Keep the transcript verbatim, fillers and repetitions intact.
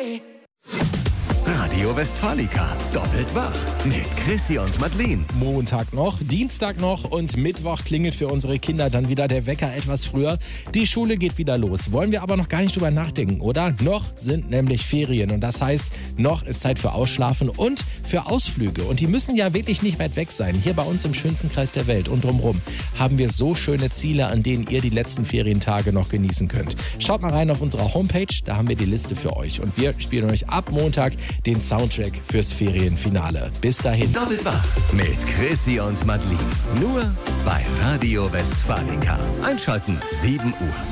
Radio Westfalica, doppelt wach mit Chrissy und Madeleine. Montag noch, Dienstag noch und Mittwoch klingelt für unsere Kinder dann wieder der Wecker etwas früher. Die Schule geht wieder los. Wollen wir aber noch gar nicht drüber nachdenken, oder? Noch sind nämlich Ferien und das heißt, noch ist Zeit für Ausschlafen und für Ausflüge. Und die müssen ja wirklich nicht weit weg sein. Hier bei uns im schönsten Kreis der Welt und drumherum haben wir so schöne Ziele, an denen ihr die letzten Ferientage noch genießen könnt. Schaut mal rein auf unserer Homepage, da haben wir die Liste für euch. Und wir spielen euch ab Montag den Soundtrack fürs Ferienfinale. Bis dahin. Doppelt wach mit Chrissy und Madeleine. Nur bei Radio Westfalica. Einschalten sieben Uhr.